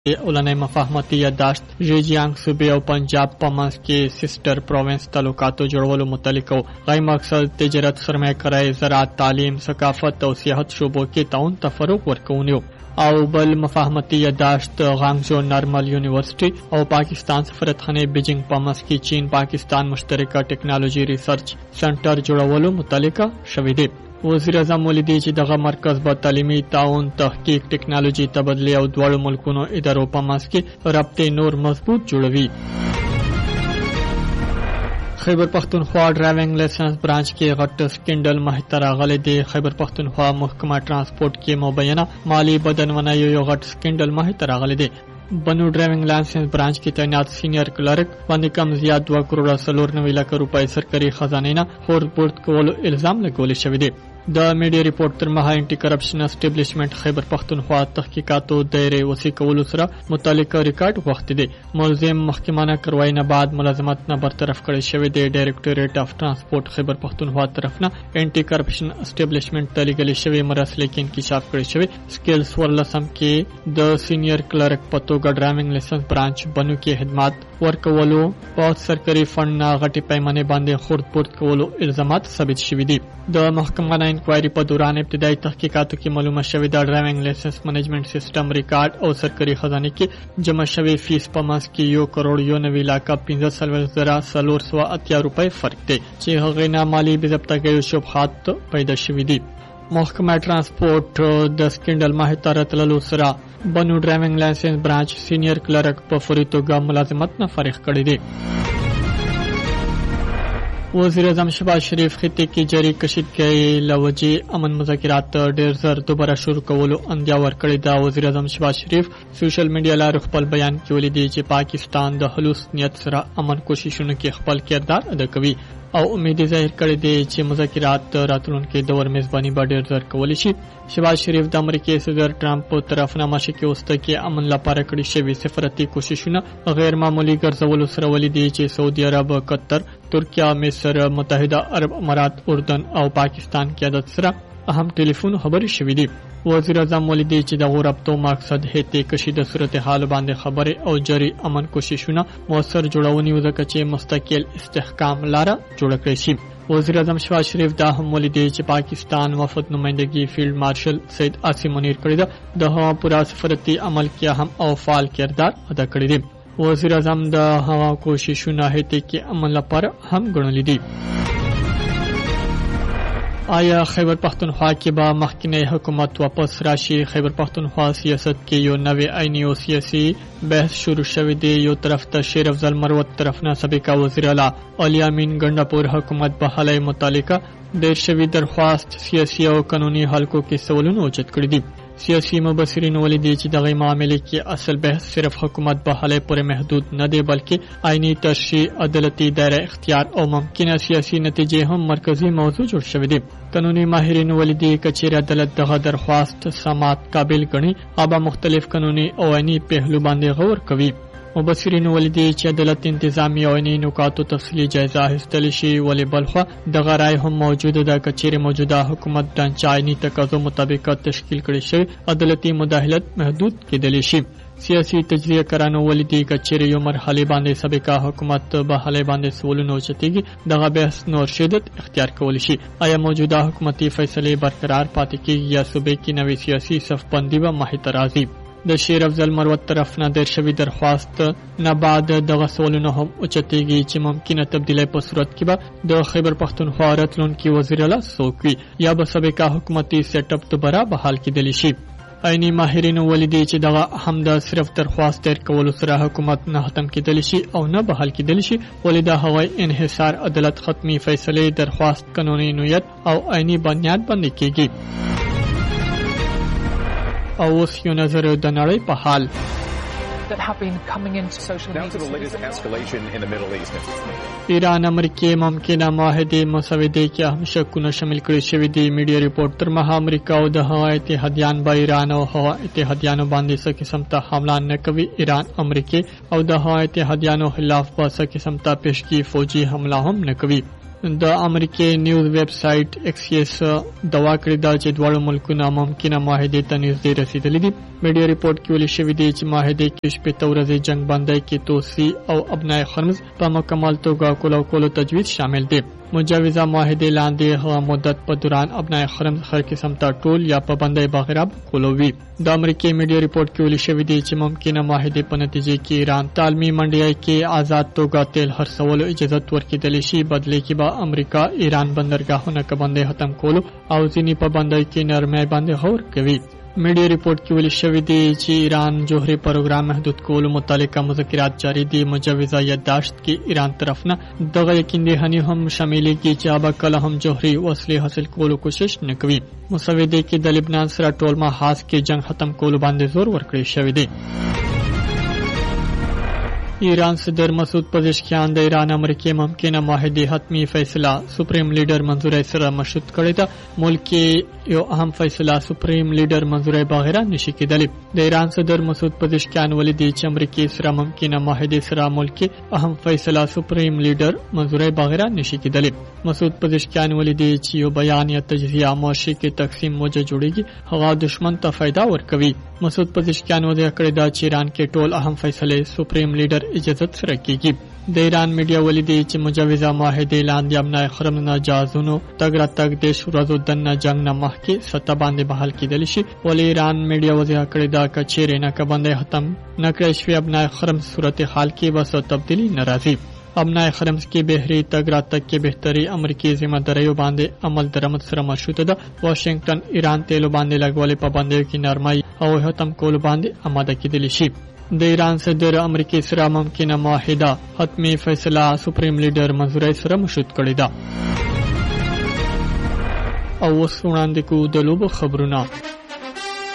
اولنۍ مفاهمتي یادداشت ژیجیانګ صوبې او پنجاب په منځ کې سیسټر پروینس تعلقاتو جوړولو متعلق و. غي مقصد تجارت، سرمایه‌کاري، زراعت، تعلیم، ثقافت او سیاحت شعبو کې تعاون ته فروغ ورکونی او بل مفاهمتي یادداشت غانګزو نارمل یونیورسيټي او پاکستان سفارتخانه بیجینګ په منځ کې چین پاکستان مشترکه ټیکنالوژي ریسرچ سنټر جوړولو متعلق شوې ده. وزیر اعظم ولیدي چې دغه مرکز به تعلیمي تعاون، تحقیق، ټیکنالوژي تبادله او دواړو ملکونو ادارو په منځ کې رابطې نور مضبوط جوړوي. خیبر پختونخوا ډرایوینګ لایسنس برانچ کې غټ سکینډل مخته راغلی دی. خیبر پختونخوا محکمه ترانسپورت کې مبینه مالی بدنونه یو غټ سکینډل مخته راغلی دی. بنو ډرایوینګ لایسنس برانچ کې تعینات سینیئر کلرک باندې کم زیات 2 کروڑ 94 لک روپۍ سرکاري خزانه نه خورپورت کولو الزام لګول شوی دی. د میډیا ریپورت تر مها انټي کرپشن اسټابلیشمنت خیبر پختونخوا تحقیقاتو دایره وسیع کولو سره متعلقه ریکارډ وخت دی. ملزم محکمانه کاروایی نه بعد ملازمت نه برطرف کړی شوی دی. ډایریکټوریټ اف ترانسپورت خیبر پختونخوا طرف نه انټي کرپشن اسټابلیشمنت ته لګل شوی مراسل کې انکشاف کړی شوی. سکیلز ورلسم کې د سینیئر کلرک په توګه ډرایوینګ لایسنس برانچ بنو کې خدمات ورکولو په سرکاري فند نه غټي پیمانه باندې خورپورت کولو الزامات ثابت شوي دي. د محکمه انکوایري په دوران ابتدایي تحقیقاتو کې معلومه شوې د ډرایوینګ لایسنس منیجمنت سیستم ریکارډ او سرکاري خزانه کې جمع شوی فیس په منځ کې 1 کروڑ 99 لک 15,480 روپۍ فرق دی چې هغه نه مالی بې ضبطګۍ شبهات پیدا شوي دي. محکمه ترانسپورت د سکینډل ماهیت راتللو سره بنو ډرایوینګ لایسنس برانچ سینیئر کلرک په فوري توګه ملازمت نه فارغ کړی دی. وزیر اعظم شهباز شریف خطې کې جاری کشیدګۍ لوجې امن مذاکرات ډېر زر دوباره شروع کولو اندیا ورکړې ده. وزیر اعظم شهباز شریف سوشل میډیا لاره خپل بیان کې ولیدي چې پاکستان د خلوص نیت سره امن کوششونو کې خپل کردار ادا کوي او امید ظاهر کړی دی چې مذاکرات راتلونکي دور میزباني به ډېر زر کولی شي. شهباز شریف د امریکای صدر ټرمپ په طرف نه مشکې وسته کې امن لپاره کړی شوی سفارتي کوششونه غیر معمولی ګرځولو سره ولیدي چې سعودي عرب، قطر، ترکیه، مصر، متحده عرب امارات، اردن او پاکستان قیادت سره اهم ټلیفون خبرې شوې دي. وزیر اعظم ولیدي چې د غوربتو مقصد هته کشي د صورتحال باندې خبره او جری امن کوششونه موثر جوړونی وځکه چې مستقل استحکام لاره جوړ کړی شي. وزیر اعظم شهباز شریف دا هم ولیدي چې پاکستان وفد نمائندګي فیلډ مارشل سید عاصم منیر کړی ده د هوا پورا سفارتي عمل کې هم او فعال کردار ادا کړی دی. وزیر اعظم د هوا کوششونه هته کې عمل لپاره هم ګڼلې دي. آیا خیبر پختونخوا کې به مخکنی حکومت واپس راشي؟ خیبر پختونخوا سیاست کې یو نوې آئینی او سیاسي بحث شروع شوی دی. یو طرف ته شیر افضل مروت طرف نه سابقه وزیر اعلی علي امین ګندپور حکومت بحاله متعلقه د شوی درخواست سیاسي او قانوني حلقو کې سوالونه اوچت کړی دي. سیاسي مبصرین ولیدي چې دغه معاملې کې اصل بحث صرف حکومت بحاله پورې محدود نه دی بلکې آئینی تشریع، عدالتي دایره اختیار او ممکنه سیاسي نتیجې هم مرکزی موضوع جوړ شوی دی. قانوني ماهرین ولیدي کچېر عدالت دغه درخواست سماعت قابل ګڼي او مختلف قانوني او آئینی پهلو باندې غور کوي. مبصرین ولیدي چې عدالت انتظامی او آئینی نکاتو تفصیلي جایزه اخیستل شي ولې بلخوا دغه رائے هم موجوده ده کچېر موجوده حکومت ډانچه آئینی تقاضو مطابق تشکیل کړي شي عدالتي مداخلت محدود کېدلی شي. سیاسي تجزیه کرانو ولیدي کچېر یو مرحله باندې سابقه حکومت به حاله باندې سوالونه اوچتېږي دغه بحث نور شدت اختیار کولی شي. آیا موجوده حکومتي فیصله برقرار پاتې کېږي یا صوبې کې نوې سیاسي صفبندي به مخې ته راځي؟ د شیر افضل مروت طرف نه دیر شوی درخواست نه بعد دغه سوالونه هم اوچتېږي چې ممکنه تبدیلی په صورت کې به د خیبر پختونخوا راتلونکي وزیر اعلی څوک وي یا به سابقه حکومتي سیټ اپ دوباره بحال کېدلی شي. آئینی ماهرین ولیدي چې دغه هم د صرف درخواست تیر کولو سره حکومت نه ختم کېدلی شي او نه بحال کېدلی شي ولې د هغوی انحصار عدالت ختمي فیصلې درخواست قانوني نوعیت او آئینی بنیاد باندې کېږي. او اوس یو نظر د نړۍ په حال. ایران امریکای ممکنه معاهده مسودې کې اهم شکونه شامل کړي شوی دی. میډیا ریپورت تر مها امریکا او د هوا اتحادیان به ایران او هوا اتحادیانو باندې څه قسم ته حمله نه کوي. ایران امریکای او د هوا اتحادیانو خلاف به څه قسم ته پیشگی فوجي حمله هم نه کوي. د امریکای نیوز ویب سایټ ایکسیس دوا کړې ده چې دواړو ملکونه ممکنه معاهدې ته نږدې رسیدلي دي. میډیا ریپورت کې ویل شوی دی چې معاهدې کې 15 ورځې جنگ بندۍ کې توسیع او ابنای خرمز په مکمل توګه کولو تجویز شامل دی. مجوزه معاهدې لاندې هغه مدت په دوران ابنای خرمز هر قسم ته ټول یا پابندۍ بغیر کولوي. د امریکای میډیا ریپورت کې ویل شوی دی چې ممکنه معاهدې په نتیجه کې ایران تعلیمي منډیای کې آزاد توګه تیل خرڅولو اجازه ورکړي شي. بدله کې به امریکا ایران بندرګاهونه کبندۍ ختم کولو او ځینې پابندۍ کې نرمۍ باندې غور کوي. میډیا ریپورت کې ویل شوی دی چې ایران جوهري پروګرام محدود کولو متعلقه مذاکرات جاری دي. مجوزه یادداشت کې ایران طرف نه دغه یقین دهاني هم شاملې کې چې ابا کله هم جوهري وسلې حاصل کولو کوشش نه کوي. مسوده کې د لبنان سره ټول محاذ کې جنگ ختم کولو باندې زور ورکړی شوی دی. ایران صدر مسعود پزشکیان د ایران امریکای ممکنه معاهدې حتمی فیصله سپریم لیډر منظوري سره مشروط کړی ده. ملک یو اهم فیصله سپریم لیډر منظوري بغیر نشي کېدلی. د ایران صدر مسعود پزشکیان ولیدي چې امریکای سره ممکنه معاهدې سره ملک اهم فیصله سپریم لیډر منظوري بغیر نشي کېدلی. مسعود پزشکیان ولیدي چې یو بیان یا تجزیه معاشي کې تقسیم موجه جوړیږي هغه دشمن ته فائدہ ورکوي. مسعود پزشکیان وضاح کړی دا چې ایران کې ټول اهم فیصله سپریم لیډر اجازه سره کیږي. د ایران میډیا ولیدي چې مجوزه معاهدې لاندې امنای خرمز نه جهازونو تګ راتګ د ورځو دنه جنگ نه مخکې سطح باندې بحال کېدلی شي. ولې ایران میډیا وضاح کړی دا چې چیرې نه کبندۍ ختم نه کړی شوی امنای خرمز صورتحال کې به څه تبدیلی نه راځي. امنای خرمز کې بهري تګ راتګ کې بهتري امریکایي ذمہ داریو باندې عمل درآمد سره مشروطه ده. واشنگټن ایران تیلو باندې لګولې پابندیو کې نرمۍ او ختم کول باندې آماده کېدلی شي. د ایران صدر امریکای سره ممکنه معاهده حتمی فیصله سپریم لیډر منظوري سره مشروط کړی ده. او وسوړاندې کو د لوبو خبرونه.